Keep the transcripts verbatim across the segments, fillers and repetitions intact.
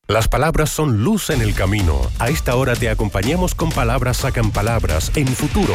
Las palabras son luz en el camino. A esta hora te acompañamos con Palabras Sacan Palabras en Futuro.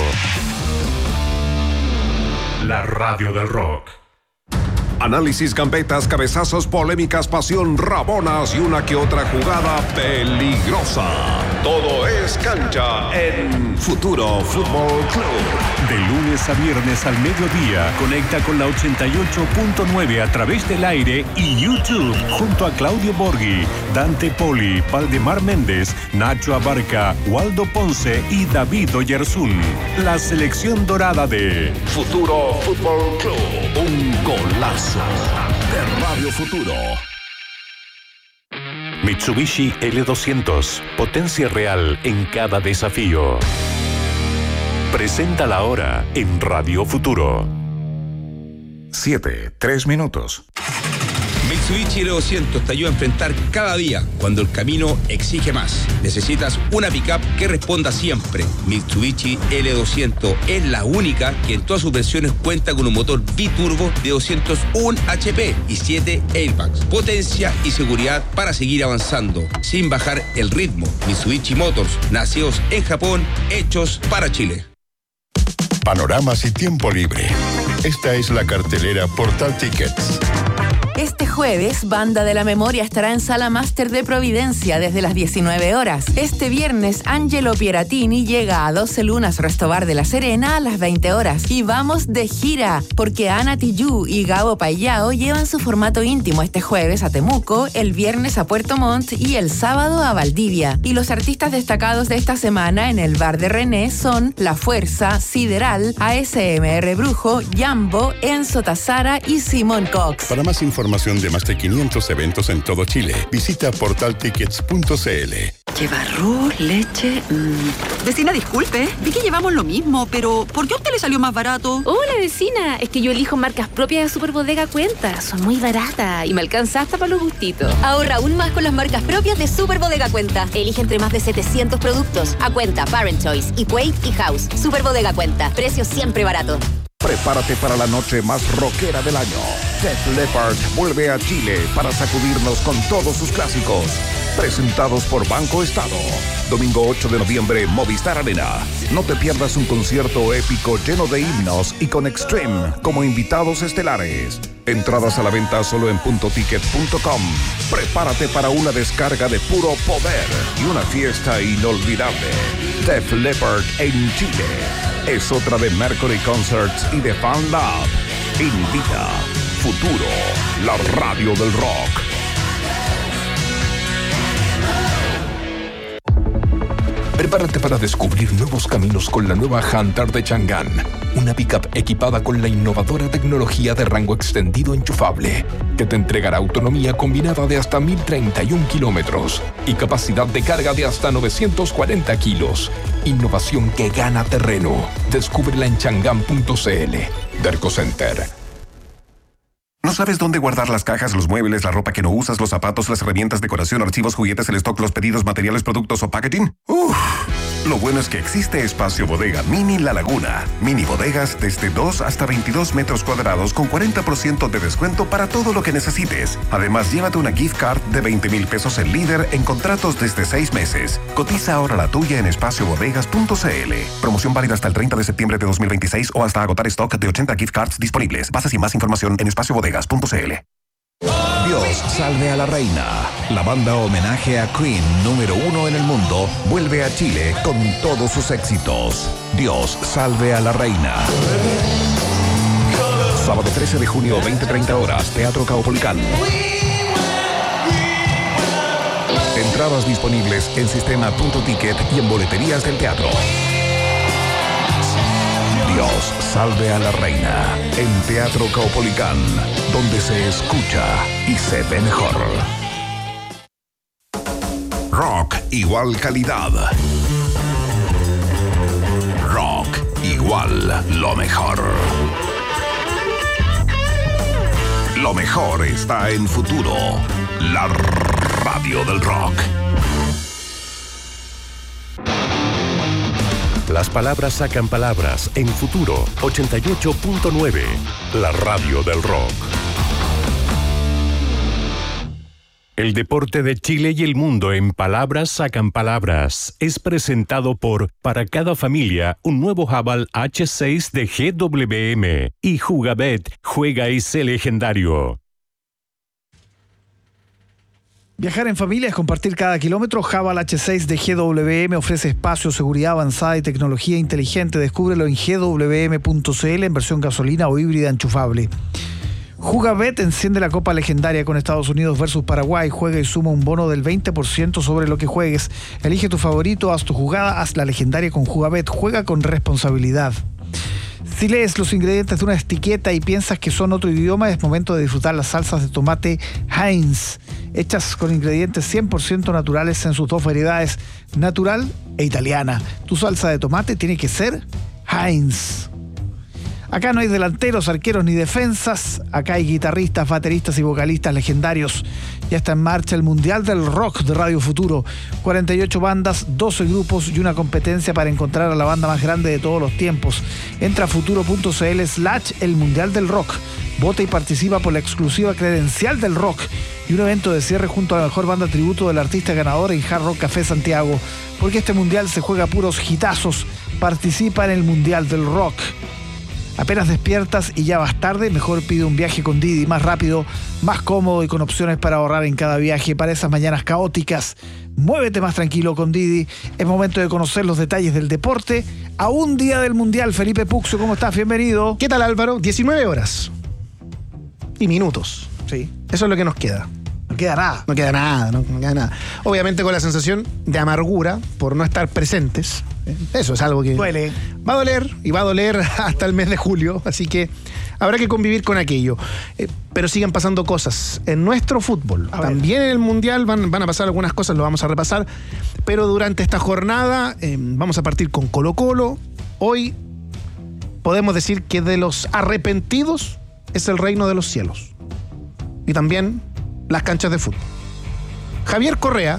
La radio del rock. Análisis, gambetas, cabezazos, polémicas, pasión, rabonas y una que otra jugada peligrosa. Todo es cancha en Futuro Fútbol Club. De lunes a viernes al mediodía, conecta con la ochenta y ocho punto nueve a través del aire y YouTube, junto a Claudio Borghi, Dante Poli, Valdemar Méndez, Nacho Abarca, Waldo Ponce y David Oyarzún. La selección dorada de Futuro Fútbol Club. Un golazo de Radio Futuro. Mitsubishi L doscientos, potencia real en cada desafío. Presenta la hora en Radio Futuro. Siete, tres minutos. Mitsubishi L doscientos te ayuda a enfrentar cada día cuando el camino exige más. Necesitas una pickup que responda siempre. Mitsubishi L doscientos es la única que en todas sus versiones cuenta con un motor biturbo de doscientos uno H P y siete airbags. Potencia y seguridad para seguir avanzando sin bajar el ritmo. Mitsubishi Motors, nacidos en Japón, hechos para Chile. Panoramas y tiempo libre. Esta es la cartelera Portal Tickets. Este jueves, Banda de la Memoria estará en Sala Máster de Providencia desde las diecinueve horas. Este viernes, Angelo Pieratini llega a doce Lunas Restobar de La Serena a las veinte horas. Y vamos de gira, porque Ana Tijoux y Gabo Payao llevan su formato íntimo este jueves a Temuco, el viernes a Puerto Montt y el sábado a Valdivia. Y los artistas destacados de esta semana en el Bar de René son La Fuerza, Sideral, A S M R Brujo, Jambo, Enzo Tazara y Simón Cox. Para más información Información de más de quinientos eventos en todo Chile. Visita portal tickets punto c l. Lleva arroz, leche... Mmm. Vecina, disculpe. Vi que llevamos lo mismo, pero ¿por qué a usted le salió más barato? Hola, vecina. Es que yo elijo marcas propias de Superbodega Cuenta. Son muy baratas y me alcanza hasta para los gustitos. Ahorra aún más con las marcas propias de Superbodega Cuenta. Elige entre más de setecientos productos. A Cuenta, Parent Choice, Equate y House. Superbodega Cuenta. Precios siempre baratos. Prepárate para la noche más rockera del año. Def Leppard vuelve a Chile para sacudirnos con todos sus clásicos. Presentados por Banco Estado. Domingo ocho de noviembre, Movistar Arena. No te pierdas un concierto épico lleno de himnos y con Extreme como invitados estelares. Entradas a la venta solo en punto ticket punto com. Prepárate para una descarga de puro poder y una fiesta inolvidable. Def Leppard en Chile. Es otra de Mercury Concerts y de Fan Lab. Invita Futuro, la radio del rock. Prepárate para descubrir nuevos caminos con la nueva Hunter de Chang'an, una pickup equipada con la innovadora tecnología de rango extendido enchufable, que te entregará autonomía combinada de hasta mil treinta y uno kilómetros y capacidad de carga de hasta novecientos cuarenta kilos. Innovación que gana terreno. Descúbrela en chang'an punto c l. Derco Center. ¿No sabes dónde guardar las cajas, los muebles, la ropa que no usas, los zapatos, las herramientas, decoración, archivos, juguetes, el stock, los pedidos, materiales, productos o packaging? Uff. Lo bueno es que existe Espacio Bodega Mini La Laguna. Mini bodegas desde dos hasta veintidós metros cuadrados con cuarenta por ciento de descuento para todo lo que necesites. Además, llévate una gift card de veinte mil pesos en Líder en contratos desde seis meses. Cotiza ahora la tuya en espacio bodegas punto c l. Promoción válida hasta el treinta de septiembre de dos mil veintiséis o hasta agotar stock de ochenta gift cards disponibles. Bases y más información en espacio bodegas punto c l. Dios salve a la reina. La banda homenaje a Queen número uno en el mundo vuelve a Chile con todos sus éxitos. Dios salve a la reina. Sábado trece de junio, veinte treinta horas, Teatro Caupolicán. Entradas disponibles en sistema punto ticket y en boleterías del teatro. Dios salve a la reina en Teatro Caupolicán, donde se escucha y se ve mejor. Rock igual calidad. Rock igual lo mejor. Lo mejor está en Futuro, la radio del rock. Las palabras sacan palabras en Futuro ochenta y ocho punto nueve, la radio del rock. El deporte de Chile y el mundo en palabras sacan palabras. Es presentado por Para cada familia, un nuevo Haval H seis de G W M. Y Jugabet, juega y sé legendario. Viajar en familia es compartir cada kilómetro. Haval H seis de G W M ofrece espacio, seguridad avanzada y tecnología inteligente. Descúbrelo en g w m punto c l en versión gasolina o híbrida enchufable. Jugabet enciende la Copa Legendaria con Estados Unidos versus Paraguay. Juega y suma un bono del veinte por ciento sobre lo que juegues. Elige tu favorito, haz tu jugada, haz la legendaria con Jugabet. Juega con responsabilidad. Si lees los ingredientes de una etiqueta y piensas que son otro idioma, es momento de disfrutar las salsas de tomate Heinz, hechas con ingredientes cien por ciento naturales en sus dos variedades, natural e italiana. Tu salsa de tomate tiene que ser Heinz. Acá no hay delanteros, arqueros ni defensas. Acá hay guitarristas, bateristas y vocalistas legendarios. Ya está en marcha el Mundial del Rock de Radio Futuro. cuarenta y ocho bandas, doce grupos y una competencia para encontrar a la banda más grande de todos los tiempos. Entra a futuro.cl slash el Mundial del Rock. Vota y participa por la exclusiva credencial del rock y un evento de cierre junto a la mejor banda tributo del artista ganador en Hard Rock Café Santiago. Porque este mundial se juega puros hitazos. Participa en el Mundial del Rock. Apenas despiertas y ya vas tarde, mejor pide un viaje con Didi, más rápido, más cómodo y con opciones para ahorrar en cada viaje. Para esas mañanas caóticas, muévete más tranquilo con Didi. Es momento de conocer los detalles del deporte. A un día del Mundial, Felipe Puxo, ¿cómo estás? Bienvenido. ¿Qué tal, Álvaro? diecinueve horas y minutos. Sí. Eso es lo que nos queda. No queda nada. No queda nada, no, no queda nada. Obviamente con la sensación de amargura por no estar presentes. Eso es algo que duele. Va a doler y va a doler hasta el mes de julio, así que habrá que convivir con aquello. Eh, pero siguen pasando cosas en nuestro fútbol. A También ver. En el Mundial van, van a pasar algunas cosas, lo vamos a repasar. Pero durante esta jornada eh, vamos a partir con Colo-Colo. Hoy podemos decir que de los arrepentidos es el reino de los cielos. Y también las canchas de fútbol. Javier Correa,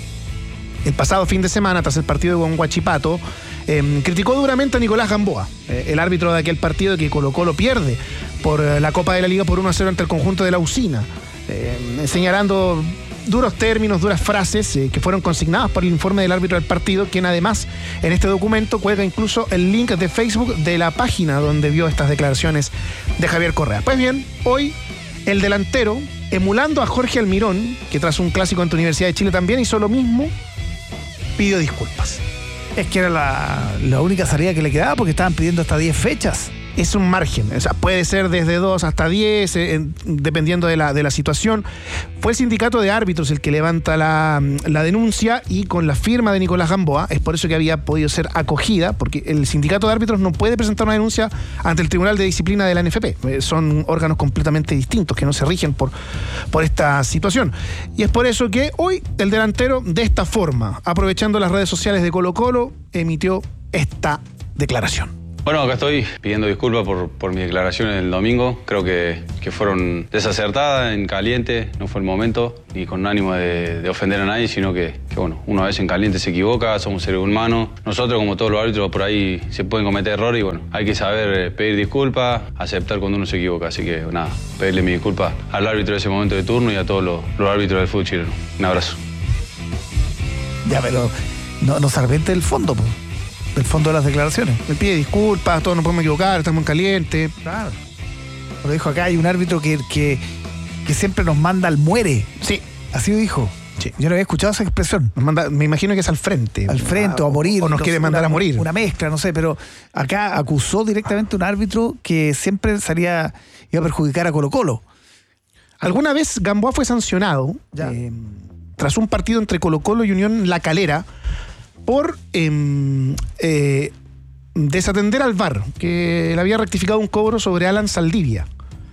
el pasado fin de semana, tras el partido con Huachipato, eh, criticó duramente a Nicolás Gamboa, eh, el árbitro de aquel partido que Colo-Colo pierde por eh, la Copa de la Liga por uno a cero ante el conjunto de la Usina, eh, señalando duros términos, duras frases eh, que fueron consignadas por el informe del árbitro del partido, quien además en este documento cuelga incluso el link de Facebook de la página donde vio estas declaraciones de Javier Correa. Pues bien, hoy el delantero, emulando a Jorge Almirón, que tras un clásico ante Universidad de Chile también hizo lo mismo, pidió disculpas. Es que era la, la única salida que le quedaba porque estaban pidiendo hasta diez fechas. Es un margen, o sea, puede ser desde dos hasta diez, eh, dependiendo de la, de la situación. Fue el sindicato de árbitros el que levanta la, la denuncia y con la firma de Nicolás Gamboa, es por eso que había podido ser acogida, porque el sindicato de árbitros no puede presentar una denuncia ante el Tribunal de Disciplina de la N F P. Eh, son órganos completamente distintos que no se rigen por, por esta situación. Y es por eso que hoy el delantero, de esta forma, aprovechando las redes sociales de Colo-Colo, emitió esta declaración. Bueno, acá estoy pidiendo disculpas por, por mis declaraciones del domingo. Creo que, que fueron desacertadas, en caliente, no fue el momento, ni con ánimo de, de ofender a nadie, sino que, que, bueno, uno a veces en caliente se equivoca, somos seres humanos. Nosotros, como todos los árbitros, por ahí se pueden cometer errores y, bueno, hay que saber pedir disculpas, aceptar cuando uno se equivoca. Así que, nada, pedirle mis disculpas al árbitro de ese momento de turno y a todos los, los árbitros del fútbol chileno. Un abrazo. Ya, pero no, no se arrepiente del fondo, pues. Del fondo de las declaraciones. Me pide disculpas, todos nos podemos equivocar, estamos en caliente. Claro. Lo dijo acá, hay un árbitro que, que, que siempre nos manda al muere. Sí. Así lo dijo. Sí. Yo no había escuchado esa expresión. Nos manda, me imagino que es al frente. Al frente o a morir. O nos quiere mandar una, a morir. Una mezcla, no sé, pero acá acusó directamente a un árbitro que siempre salía, iba a perjudicar a Colo-Colo. Alguna vez Gamboa fue sancionado eh, tras un partido entre Colo-Colo y Unión La Calera por eh, eh, desatender al V A R, que le había rectificado un cobro sobre Alan Saldivia.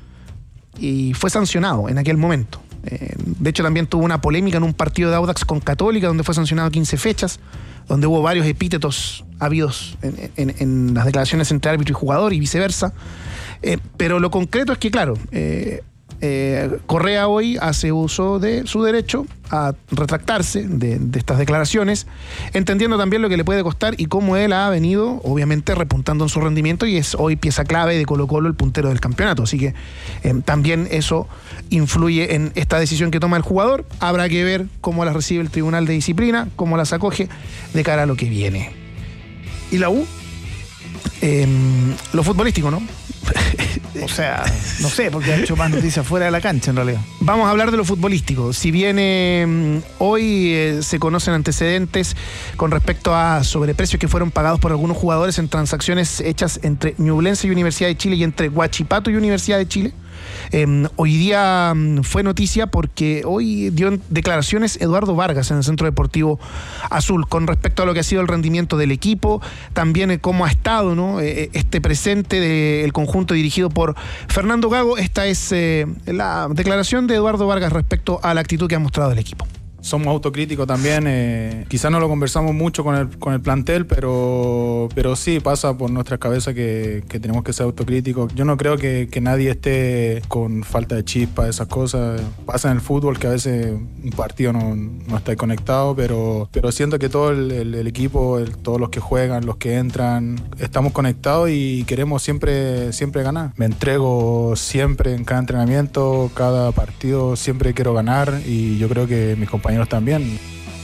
Y fue sancionado en aquel momento. Eh, de hecho, también tuvo una polémica en un partido de Audax con Católica, donde fue sancionado quince fechas, donde hubo varios epítetos habidos en, en, en las declaraciones entre árbitro y jugador y viceversa. Eh, pero lo concreto es que, claro, eh, Eh, Correa hoy hace uso de su derecho a retractarse de, de estas declaraciones, entendiendo también lo que le puede costar y cómo él ha venido, obviamente, repuntando en su rendimiento y es hoy pieza clave de Colo-Colo, el puntero del campeonato. Así que eh, también eso influye en esta decisión que toma el jugador. Habrá que ver cómo la recibe el Tribunal de Disciplina, cómo las acoge de cara a lo que viene. ¿Y la U? Eh, lo futbolístico, ¿no? O sea, no sé, porque ha hecho más noticias fuera de la cancha en realidad. Vamos a hablar de lo futbolístico. Si bien eh, hoy eh, se conocen antecedentes con respecto a sobreprecios que fueron pagados por algunos jugadores en transacciones hechas entre Ñublense y Universidad de Chile y entre Huachipato y Universidad de Chile, eh, hoy día fue noticia porque hoy dio declaraciones Eduardo Vargas en el Centro Deportivo Azul con respecto a lo que ha sido el rendimiento del equipo, también eh, cómo ha estado, ¿no? eh, este presente del conjunto dirigido por Fernando Gago. Esta es eh, la declaración de Eduardo Vargas respecto a la actitud que ha mostrado el equipo. Somos autocríticos también, eh, quizás no lo conversamos mucho con el, con el plantel, pero, pero sí pasa por nuestras cabezas que, que tenemos que ser autocríticos. Yo no creo que, que nadie esté con falta de chispa, esas cosas. Pasa en el fútbol que a veces un partido no, no está conectado, pero, pero siento que todo el, el, el equipo, el, todos los que juegan, los que entran, estamos conectados y queremos siempre, siempre ganar. Me entrego siempre en cada entrenamiento, cada partido, siempre quiero ganar y yo creo que mis compañeros también.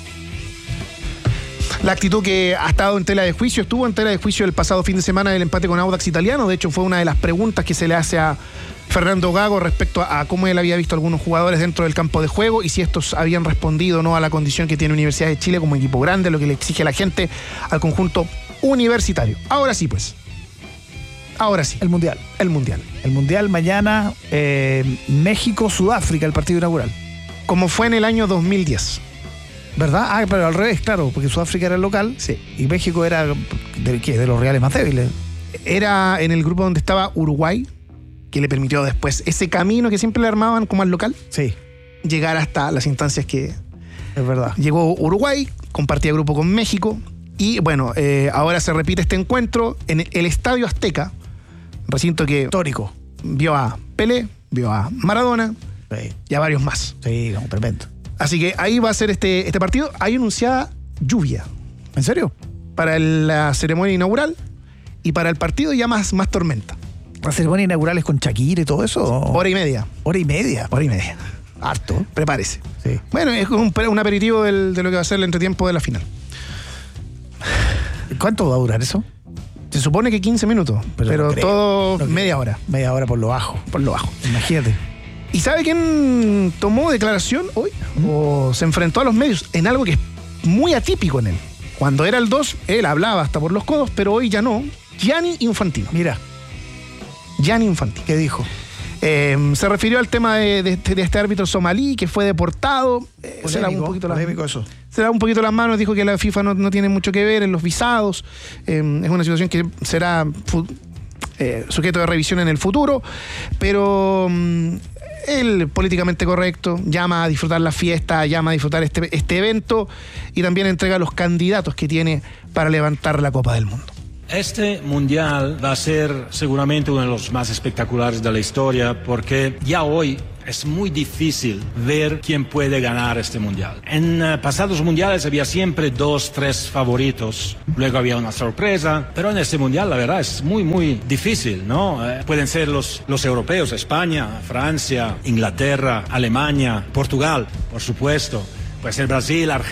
La actitud que ha estado en tela de juicio, estuvo en tela de juicio el pasado fin de semana del empate con Audax Italiano. De hecho, fue una de las preguntas que se le hace a Fernando Gago respecto a, a cómo él había visto a algunos jugadores dentro del campo de juego y si estos habían respondido o no a la condición que tiene Universidad de Chile como equipo grande, lo que le exige a la gente, al conjunto universitario. Ahora sí, pues. Ahora sí. El Mundial. El Mundial. El Mundial mañana, eh, México-Sudáfrica, el partido inaugural. Como fue en el año dos mil diez. ¿Verdad? Ah, pero al revés, claro, porque Sudáfrica era el local, sí, y México era de, ¿qué? de los reales más débiles. Era en el grupo donde estaba Uruguay, que le permitió después ese camino que siempre le armaban como al local, sí, llegar hasta las instancias que... Es verdad. Llegó Uruguay, compartía grupo con México, y bueno, eh, ahora se repite este encuentro en el Estadio Azteca, recinto que... Histórico. Vio a Pelé, vio a Maradona, sí, y a varios más. Sí, no, tremendo. Así que ahí va a ser este, este partido. Hay anunciada lluvia. ¿En serio? Para el, la ceremonia inaugural y para el partido ya más, más tormenta. ¿La ceremonia inaugural es con Shakira y todo eso? Hora y media. ¿Hora y media? Hora y media. Harto. Prepárese. Sí. Bueno, es un, un aperitivo del, de lo que va a ser el entretiempo de la final. ¿Cuánto va a durar eso? Se supone que quince minutos, pero, pero no todo no media hora. Media hora por lo bajo. Por lo bajo. Imagínate. ¿Y sabe quién tomó declaración hoy? ¿Mm? O se enfrentó a los medios en algo que es muy atípico en él. Cuando era el dos, él hablaba hasta por los codos, pero hoy ya no. Gianni Infantino. Mira. Gianni Infantino. ¿Qué dijo? Eh, se refirió al tema de, de, de este árbitro somalí que fue deportado. Eh, polémico, se lavó un poquito las, eso. Se lavó un poquito las manos, dijo que la FIFA no, no tiene mucho que ver en los visados. Eh, es una situación que será eh, sujeto de revisión en el futuro, pero... Mm, él, políticamente correcto, llama a disfrutar la fiesta, llama a disfrutar este, este evento y también entrega los candidatos que tiene para levantar la Copa del Mundo. Este mundial va a ser seguramente uno de los más espectaculares de la historia porque ya hoy es muy difícil ver quién puede ganar este mundial. En uh, pasados mundiales había siempre dos, tres favoritos, luego había una sorpresa, pero en este mundial la verdad es muy, muy difícil, ¿no? Eh, pueden ser los, los europeos, España, Francia, Inglaterra, Alemania, Portugal, por supuesto, puede ser Brasil, Argentina.